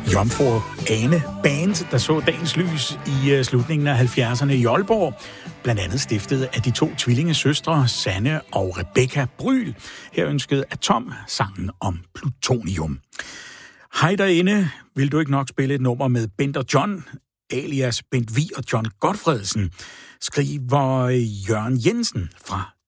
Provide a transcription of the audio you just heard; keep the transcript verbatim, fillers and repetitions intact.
Jomfru Ane Band, der så dagens lys i slutningen af halvfjerdserne i Aalborg. Blandt andet stiftet af de to tvillingesøstre, Sanne og Rebecca Bryl. Her ønskede Atom sangen om plutonium. Hej derinde, vil du ikke nok spille et nummer med Bent og John, alias Bent Vig og John Godfredsen, skriver Jørgen Jensen fra